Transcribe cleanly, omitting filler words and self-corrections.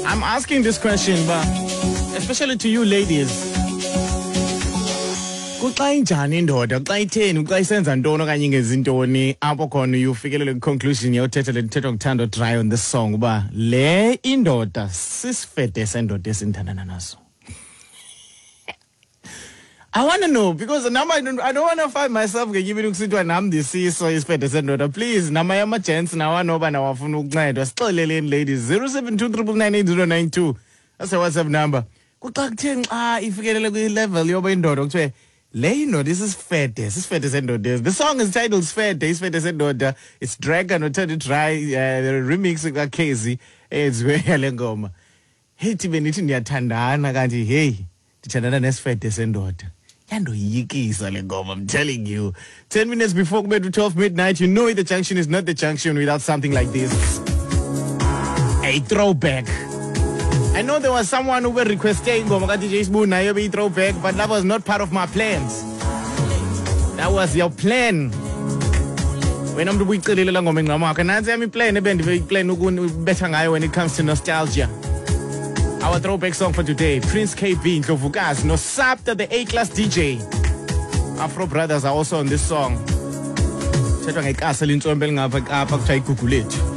I'm asking this question, but especially to you ladies. Kuxa injani indoda xa itheni xa isenza ntoni okanye ingezintoni apho khona uyifikelele conclusion yothetha lethethwa ngothando dry on this song uba le indoda sisifede sendoda esinthandana naso. I want to know because now I don't want to find myself ngiyibini ukusitwa nami ndisiso isifede sendoda. Please nama yama gents nawa noba nawafuna ukuncedwa sixoleleni ladies 0723998092. That's our WhatsApp number. Kuxa kutheni xa ifikelele kwi level yoba indoda kuthiwe le indoda sisifede sendoda. The song is titled Sifede sendoda. It's Dragon Othando Dry the remix kaKezi ezwe le ngoma. Hey tibe nithi ndiyathandana kanti hey ndithandana nesifede sendoda. Yandoyikisa le ngoma, I'm telling you. 10 minutes before we to 12 midnight, you know the junction is not the junction without something like this. A throwback. I know there was someone who were requesting ngoma ka DJ Spoon na yobe throwback, but that was not part of my plans. That was your plan. When I'm the week la ngoma ngama ka nansi yami plan plan ukubetha ngayo when it comes to nostalgia. Our throwback song for today, Prince KB, Ndlovukazi, no Sapta, the A-class DJ. Afro Brothers are also on this song. Thethwa ngekasela intsombe elingapha apha kuthiwa igugulethu.